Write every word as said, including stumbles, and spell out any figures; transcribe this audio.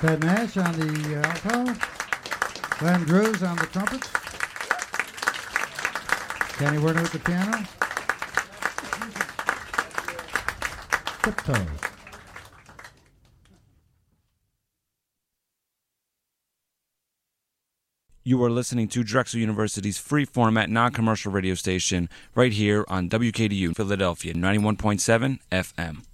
Ted Nash on the uh, alto. Glenn Drews on the trumpet. Kenny Werner at the piano. Tiptoes. You are listening to Drexel University's free format non-commercial radio station right here on W K D U Philadelphia ninety-one point seven F M.